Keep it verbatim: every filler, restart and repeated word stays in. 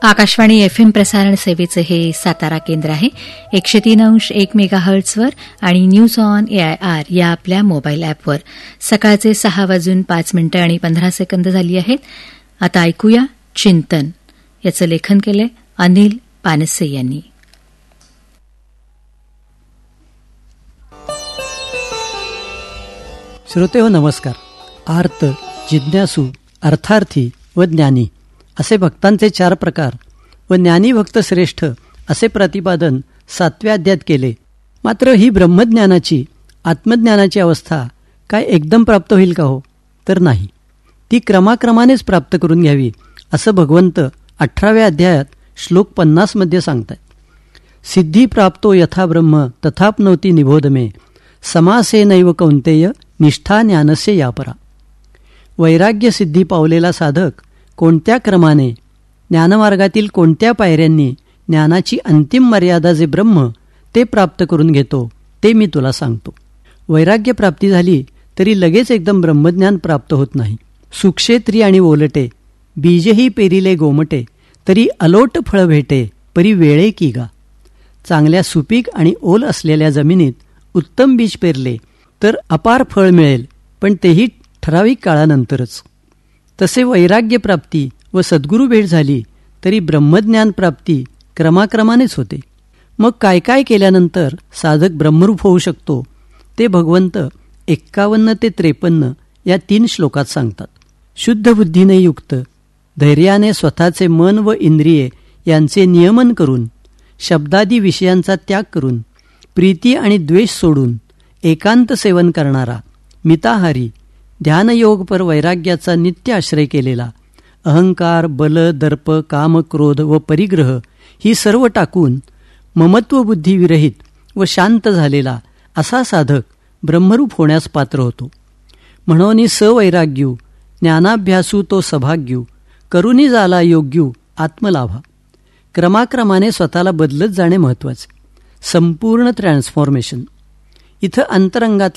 Akashvani F M प्रसारण सेवेचं हे सातारा केंद्र आहे. एकशे तीन अंश एक मेगा हर्ट्झवर आणि news on A I R या आपल्या मोबाईल ॲपवर सकाळचे सहा वाजून पाच मिनिटं आणि पंधरा सेकंद झाली आहेत. आता ऐकूया चिंतन. याचं लेखन केलंय अनिल पानसे यांनी. श्रोतेहो नमस्कार. आर्त, जिज्ञासू, अर्थार्थी व ज्ञानी असे भक्तांचे चार प्रकार व ज्ञानी भक्त श्रेष्ठ असे प्रतिपादन सातव्या अध्यायात केले. मात्र ही ब्रह्मज्ञानाची आत्मज्ञानाची अवस्था काय एकदम प्राप्त होईल का हो? तर नाही. ती क्रमाक्रमानेच प्राप्त करून घ्यावी असं भगवंत अठराव्या अध्यायात श्लोक पन्नासमध्ये सांगतात. सिद्धी प्राप्तो यथा ब्रह्म तथाप्नोती निबोधमे समासेनैव कौंतेय निष्ठा ज्ञानस्य यापरा. वैराग्य सिद्धी पावलेला साधक कोणत्या क्रमाने, ज्ञानमार्गातील कोणत्या पायऱ्यांनी ज्ञानाची अंतिम मर्यादा जे ब्रह्म ते प्राप्त करून घेतो ते मी तुला सांगतो. वैराग्य प्राप्ती झाली तरी लगेच एकदम ब्रह्मज्ञान प्राप्त होत नाही. सुक्षेत्री आणि ओलटे बीजही पेरिले गोमटे तरी अलोट फळ भेटे परी वेळे की गा. चांगल्या सुपीक आणि ओल असलेल्या जमिनीत उत्तम बीज पेरले तर अपार फळ मिळेल, पण तेही ठराविक काळानंतरच. तसे वैराग्य प्राप्ती व सद्गुरू भेट झाली तरी ब्रह्मज्ञान प्राप्ती क्रमाक्रमानेच होते. मग काय काय केल्यानंतर साधक ब्रह्मरूप होऊ शकतो ते भगवंत एक्कावन्न ते त्रेपन्न या तीन श्लोकात सांगतात. शुद्ध बुद्धीने युक्त, धैर्याने स्वतःचे मन व इंद्रिये यांचे नियमन करून, शब्दादी विषयांचा त्याग करून, प्रीती आणि द्वेष सोडून एकांत सेवन करणारा, मिताहारी, ध्यानयोगपर वैराग्याचा नित्य आश्रय केलेला, अहंकार, बल, दर्प, काम, क्रोध व परिग्रह ही सर्व टाकून ममत्व बुद्धी विरहित व शांत झालेला असा साधक ब्रह्मरूप होण्यास पात्र होतो. म्हणून सवैराग्यू ज्ञानाभ्यासू तो सभाग्यू करुनी झाला योग्यू आत्मलाभा. क्रमाक्रमाने स्वतःला बदलत जाणे महत्त्वाचे. संपूर्ण ट्रान्सफॉर्मेशन. इथं अंतरंगात